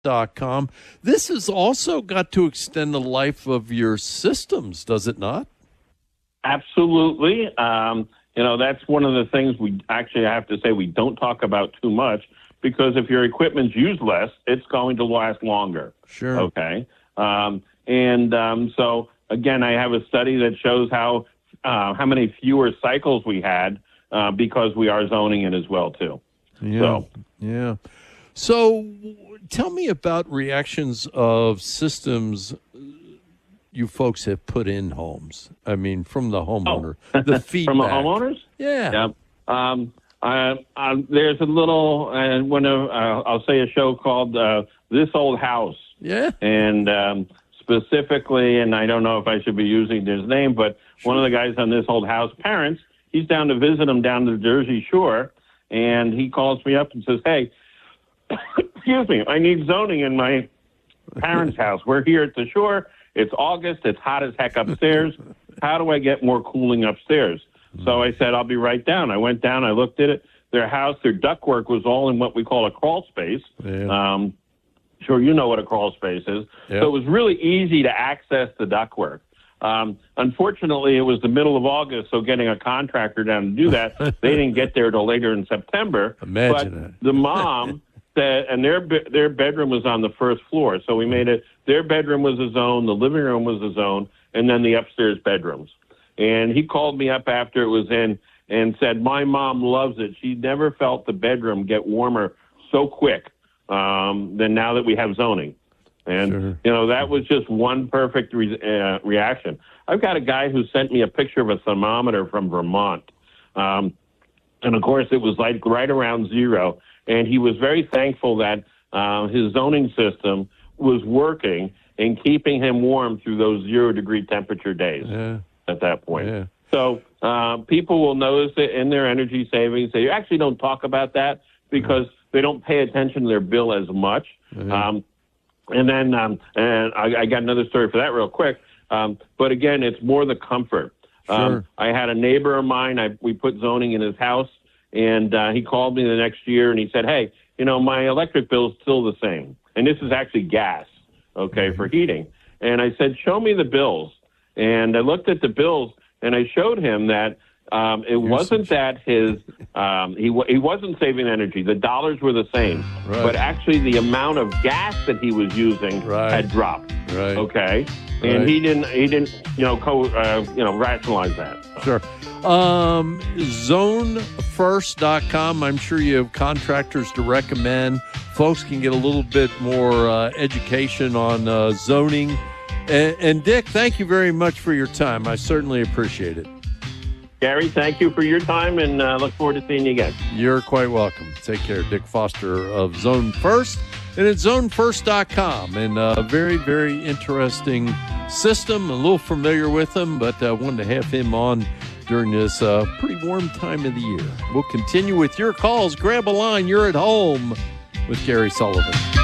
ZoneFirst.com. This has also got to extend the life of your systems, does it not? Absolutely. That's one of the things we actually have to say we don't talk about too much, because if your equipment's used less, it's going to last longer. Sure. Okay. So again, I have a study that shows how many fewer cycles we had because we are zoning it as well too. Yeah. So tell me about reactions of systems you folks have put in homes. I mean, from the homeowner, the feedback. From the homeowners? Yeah. There's a little, I'll say a show called This Old House. Yeah. And specifically, and I don't know if I should be using his name, but one of the guys on This Old House, parents, he's down to visit them down to the Jersey Shore, and he calls me up and says, hey, excuse me, I need zoning in my parents' house. We're here at the shore. It's August. It's hot as heck upstairs. How do I get more cooling upstairs? So I said, I'll be right down. I went down. I looked at it. Their house, their ductwork was all in what we call a crawl space. Yeah. Sure, you know what a crawl space is. Yep. So it was really easy to access the ductwork. Unfortunately, it was the middle of August, so getting a contractor down to do that, they didn't get there till later in September. Imagine it. The mom said, and their bedroom was on the first floor, so we made it, their bedroom was a zone, the living room was a zone, and then the upstairs bedrooms. And he called me up after it was in and said, my mom loves it. She never felt the bedroom get warmer so quick than now that we have zoning. And, Sure. That was just one perfect reaction. I've got a guy who sent me a picture of a thermometer from Vermont. And, of course, it was like right around zero. And he was very thankful that his zoning system was working and keeping him warm through those 0-degree temperature days at that point. Yeah. So people will notice it in their energy savings. They actually don't talk about that because they don't pay attention to their bill as much. And I got another story for that real quick. But again, it's more the comfort. Sure. I had a neighbor of mine. We put zoning in his house, and he called me the next year and he said, hey, my electric bill is still the same. And this is actually gas, for heating. And I said, show me the bills. And I looked at the bills and I showed him that it wasn't that he wasn't saving energy. The dollars were the same, but actually the amount of gas that he was using had dropped. Right. Okay. And he didn't, rationalize that. Sure. ZoneFirst.com. I'm sure you have contractors to recommend. Folks can get a little bit more education on zoning. And Dick, thank you very much for your time. I certainly appreciate it. Gary, thank you for your time, and look forward to seeing you again. You're quite welcome. Take care. Dick Foster of Zone First, and it's ZoneFirst.com. And a very, very interesting system. A little familiar with him, but I wanted to have him on during this pretty warm time of the year. We'll continue with your calls. Grab a line. You're at home with Gary Sullivan.